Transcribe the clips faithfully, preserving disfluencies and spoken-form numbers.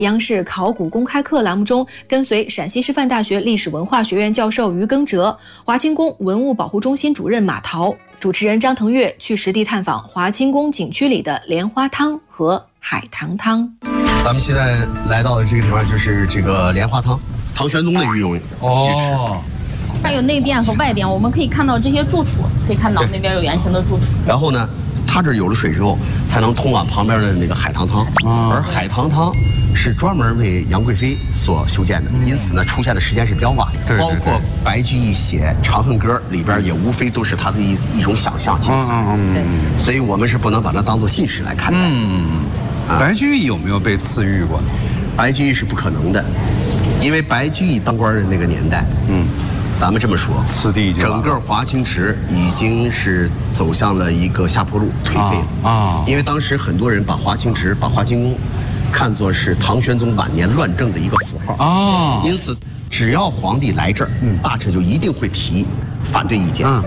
央视考古公开课栏目中，跟随陕西师范大学历史文化学院教授于耕哲、华清宫文物保护中心主任马桃、主持人张腾岳去实地探访华清宫景区里的莲花汤和海棠汤。 咱们现在来到的这个地方就是这个莲花汤，唐玄宗的御用浴池。 哦， 还有内殿和外殿，我们可以看到这些住处，可以看到那边有圆形的住处。 然后呢，它这有了水之后，才能通往旁边的那个海棠汤。 啊、 而海棠汤是专门为杨贵妃所修建的，嗯、因此呢，出现的时间是比较晚。 对对对， 包括白居易写《长恨歌》里边也无非都是他的一一种想象，仅此。 嗯嗯， 所以我们是不能把它当做信史来看待。 嗯，啊、白居易有没有被赐予过呢？ 白居易是不可能的，因为白居易当官的那个年代，嗯。咱们这么说， 次第整个华清池已经是走向了一个下坡路，颓废了啊！啊因为当时很多人把华清池、把华清宫看作是唐玄宗晚年乱政的一个符号啊，因此只要皇帝来这儿，嗯，大臣就一定会提反对意见。嗯，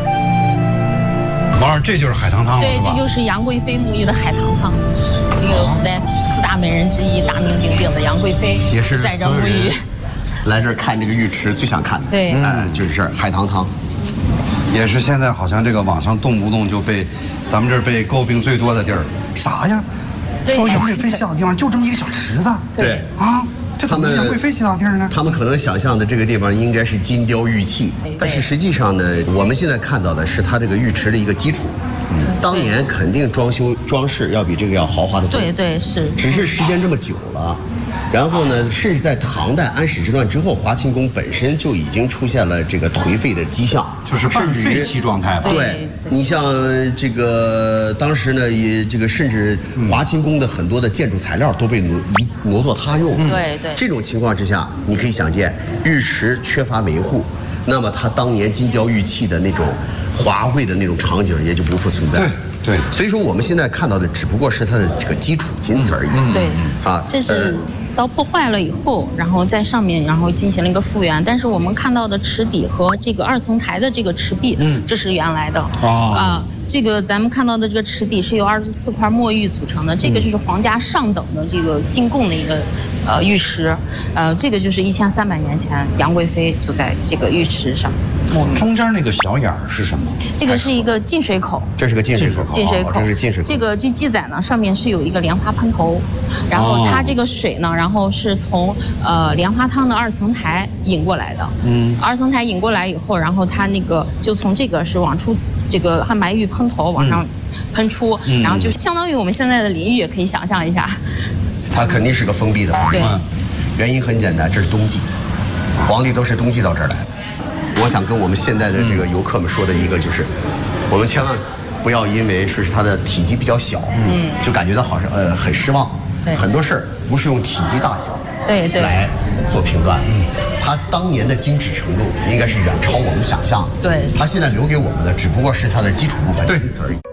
王二，这就是海棠汤了， 对，这就是杨贵妃沐浴的海棠汤。这个古代四大美人之一、大名鼎鼎的杨贵妃也是在这沐浴。 来这儿看这个浴池最想看的， 对， 哎、呃，就是这儿海棠汤， 也是现在好像这个网上动不动就被咱们这儿被诟病最多的地儿，啥呀？说杨贵妃洗澡的地方就这么一个小池子， 对啊，这怎么是杨贵妃洗澡地儿呢？ 他们可能想象的这个地方应该是金雕玉砌，但是实际上呢，我们现在看到的是它这个浴池的一个基础。嗯，当年肯定装修装饰要比这个要豪华的多， 对对是， 只是时间这么久了。然后呢，甚至在唐代安史之乱之后，华清宫本身就已经出现了这个颓废的迹象， 就是半废弃状态吧。 对，你像这个当时呢，也这个甚至华清宫的很多的建筑材料都被挪移挪作他用。 对对。 这种情况之下，你可以想见浴池缺乏维护，那么它当年金雕玉砌的那种华贵的那种场景也就不复存在。 对。对， 所以说我们现在看到的只不过是它的这个基础，仅此而已。 嗯、对， 啊， 这是遭破坏了以后，然后在上面然后进行了一个复原。但是我们看到的池底和这个二层台的这个池壁，嗯，这是原来的。哦。啊，这个咱们看到的这个池底是由二十四块墨玉组成的，这个就是皇家上等的这个进贡的一个呃玉石，呃，这个就是一千三百年前杨贵妃就在这个浴池上沐浴。 中间那个小眼儿是什么？ 这个是一个进水口。 这是个进水口。 进水口， 这是进水口。 这个据记载呢，上面是有一个莲花喷头，然后它这个水呢，然后是从呃莲花汤的二层台引过来的。嗯，二层台引过来以后，然后它那个就从这个是往出这个汉白玉喷头往上喷出，嗯、然后就相当于我们现在的淋浴，可以想象一下。 它肯定是个封闭的房子。原因很简单，这是冬季，皇帝都是冬季到这儿来。我想跟我们现在的这个游客们说的一个就是，我们千万不要因为说是它的体积比较小，嗯，就感觉到好像呃很失望。很多事儿不是用体积大小对对来做评断，嗯，它当年的精致程度应该是远超我们想象的。 对， 它现在留给我们的只不过是它的基础部分，仅此而已。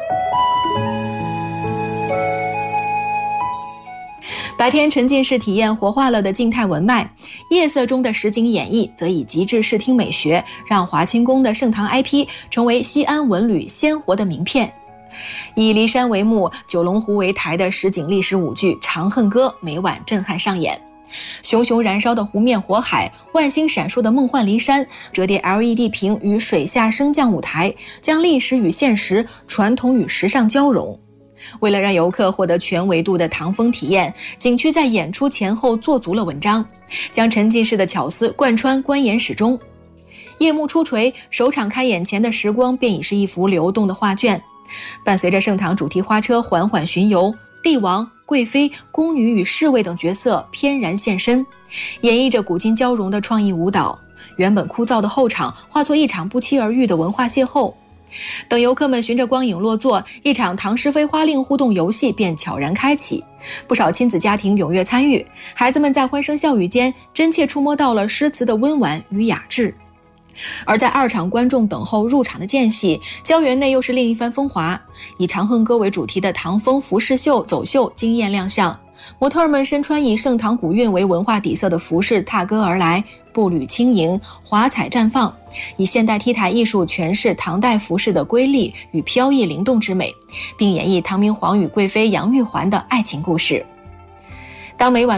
白天沉浸式体验活化了的静态文脉，夜色中的实景演绎则以极致视听美学，让华清宫的盛唐 I P 成为西安文旅鲜活的名片。以骊山为幕，九龙湖为台的实景历史舞剧《长恨歌》每晚震撼上演。熊熊燃烧的湖面火海，万星闪烁的梦幻骊山，折叠 L E D 屏与水下升降舞台，将历史与现实、传统与时尚交融。为了让游客获得全维度的唐风体验，景区在演出前后做足了文章，将沉浸式的巧思贯穿观演始终。夜幕初垂，首场开演前的时光便已是一幅流动的画卷。伴随着盛唐主题花车缓缓巡游，帝王、贵妃、宫女与侍卫等角色翩然现身，演绎着古今交融的创意舞蹈。原本枯燥的后场化作一场不期而遇的文化邂逅。等游客们循着光影落座，一场唐诗非花令互动游戏便悄然开启，不少亲子家庭踊跃参与，孩子们在欢声笑语间真切触摸到了诗词的温婉与雅致。而在二场观众等候入场的间隙，胶原内又是另一番风华。以《长恨歌》为主题的唐风服饰秀走秀惊艳亮相，模特儿们身穿以盛唐古韵为文化底色的服饰踏歌而来，步履轻盈，华彩绽放，以现代 T 台艺术诠释唐代服饰的瑰丽与飘逸灵动之美，并演绎唐明皇与贵妃杨玉环的爱情故事。 当每晚